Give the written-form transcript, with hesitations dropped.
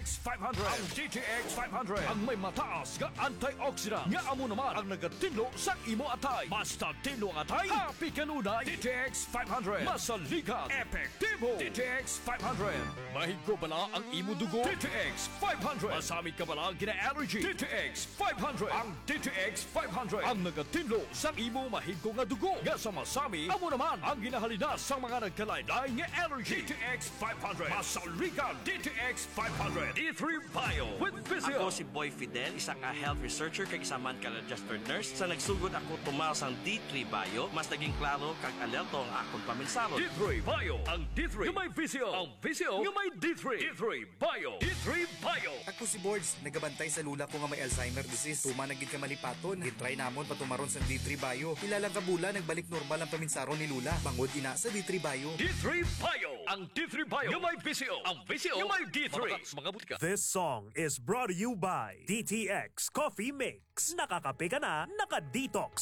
DTX 500. Ang DTX 500 ang may mataas nga antioxidant nga amo naman ang nagatinlo sa imo atay. Basta tinlo ang atay, happy kanunay. DTX 500 masaligan, epektibo. DTX 500 mahigko bala ang imo dugo. DTX 500 masami ka bala gina-allergy. DTX 500 ang DTX 500 ang nagatinlo sa imo mahigko nga dugo nga sa masami amo naman ang ginahalinas sa mga nagkalaylay nga allergy. DTX 500 masaligan. DTX 500 D3 Bio with Physio. Ako si Boy Fidel, isang health researcher kag isa man ka registered nurse. Sa nagsugod ako tumaw sang D3 Bio, mas naging klaro kag alerto ang akong paminsaro. D3 Bio, ang D3 nga may Physio, ang Physio nga may D3. D3 Bio, D3 Bio. Ako si Boards, nagabantay sa lula ko nga may Alzheimer disease. Tuma nagid ka malipaton, gitry namon patumaron sa D3 Bio. Ilang kabula nagbalik normal ang paminsaro ni lula. Bangod ina sa D3 Bio. D3 Bio, ang D3 Bio nga may Physio, ang Physio nga may D3. Mga butika. This song is brought to you by DTX Coffee Mix. Nakakape ka na, naka-detox